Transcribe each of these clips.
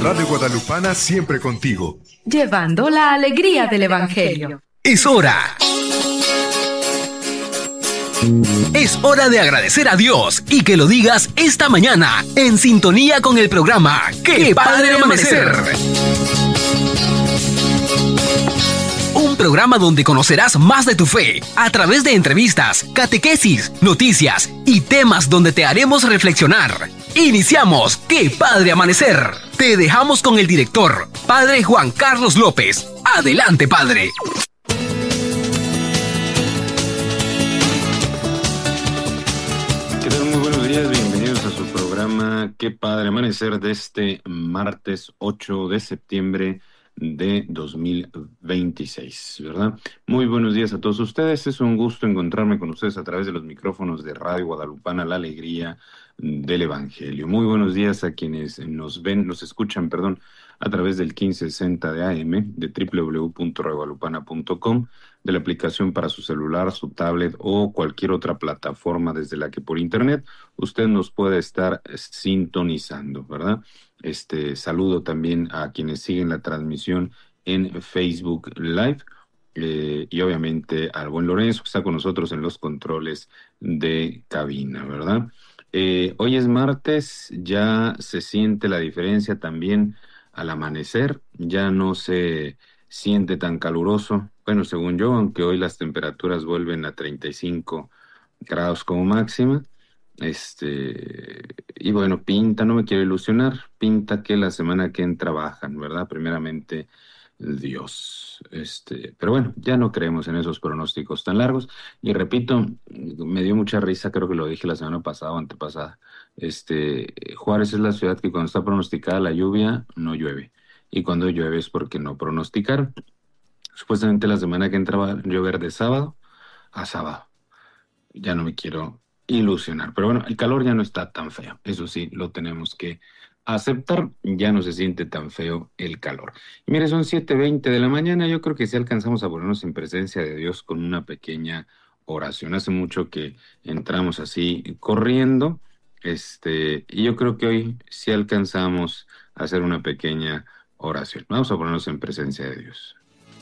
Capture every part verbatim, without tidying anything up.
Radio Guadalupana siempre contigo. Llevando la alegría del Evangelio. Es hora. Es hora de agradecer a Dios y que lo digas esta mañana en sintonía con el programa ¡Qué Padre Amanecer! Un programa donde conocerás más de tu fe a través de entrevistas, catequesis, noticias y temas donde te haremos reflexionar. Iniciamos ¡Qué Padre Amanecer! Te dejamos con el director, Padre Juan Carlos López. Adelante, Padre. ¿Qué tal? Muy buenos días, bienvenidos a su programa ¡Qué Padre Amanecer! De este martes ocho de septiembre de dos mil veintiséis, ¿verdad? Muy buenos días a todos ustedes, es un gusto encontrarme con ustedes a través de los micrófonos de Radio Guadalupana, la alegría del Evangelio. Muy buenos días a quienes nos ven, nos escuchan, perdón, a través del quince sesenta de A M, de doble u doble u doble u punto radio guadalupana punto com, de la aplicación para su celular, su tablet o cualquier otra plataforma desde la que por internet usted nos puede estar sintonizando, ¿verdad? Este saludo también a quienes siguen la transmisión en Facebook Live eh, y obviamente al buen Lorenzo que está con nosotros en los controles de cabina, ¿verdad? Eh, hoy es martes, ya se siente la diferencia también al amanecer, ya no se siente tan caluroso, bueno, según yo, aunque hoy las temperaturas vuelven a treinta y cinco grados como máxima. Este, y bueno, pinta, no me quiero ilusionar, pinta que la semana que entra bajan, ¿verdad? Primeramente, Dios. Este, pero bueno, ya no creemos en esos pronósticos tan largos. Y repito, me dio mucha risa, creo que lo dije la semana pasada o antepasada. Este, Juárez es la ciudad que cuando está pronosticada la lluvia, no llueve. Y cuando llueve es porque no pronosticaron. Supuestamente la semana que entra va a llover de sábado a sábado. Ya no me quiero ilusionar, pero bueno, el calor ya no está tan feo, eso sí, lo tenemos que aceptar, ya no se siente tan feo el calor. Y mire, son siete veinte de la mañana, yo creo que sí alcanzamos a ponernos en presencia de Dios con una pequeña oración. Hace mucho que entramos así corriendo, este, y yo creo que hoy sí alcanzamos a hacer una pequeña oración. Vamos a ponernos en presencia de Dios.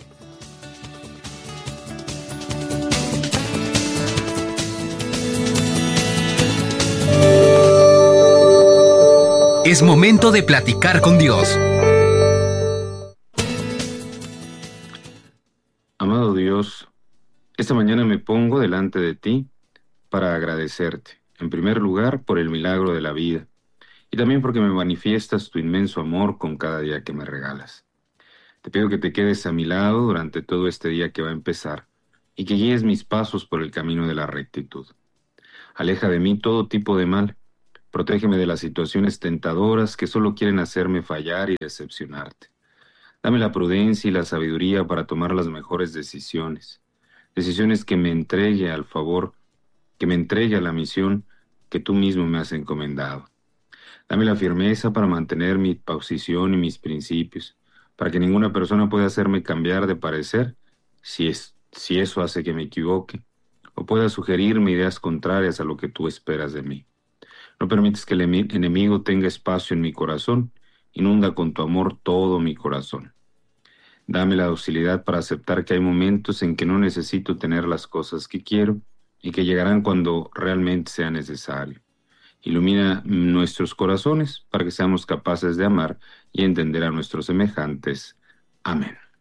Es momento de platicar con Dios. Amado Dios, esta mañana me pongo delante de ti para agradecerte, en primer lugar, por el milagro de la vida, y también porque me manifiestas tu inmenso amor con cada día que me regalas. Te pido que te quedes a mi lado durante todo este día que va a empezar, y que guíes mis pasos por el camino de la rectitud. Aleja de mí todo tipo de mal. Protégeme de las situaciones tentadoras que solo quieren hacerme fallar y decepcionarte. Dame la prudencia y la sabiduría para tomar las mejores decisiones. Decisiones que me entregue al favor, que me entregue a la misión que tú mismo me has encomendado. Dame la firmeza para mantener mi posición y mis principios, para que ninguna persona pueda hacerme cambiar de parecer si, es, si eso hace que me equivoque, o pueda sugerirme ideas contrarias a lo que tú esperas de mí. No permites que el enemigo tenga espacio en mi corazón. Inunda con tu amor todo mi corazón. Dame la docilidad para aceptar que hay momentos en que no necesito tener las cosas que quiero y que llegarán cuando realmente sea necesario. Ilumina nuestros corazones para que seamos capaces de amar y entender a nuestros semejantes. Amén.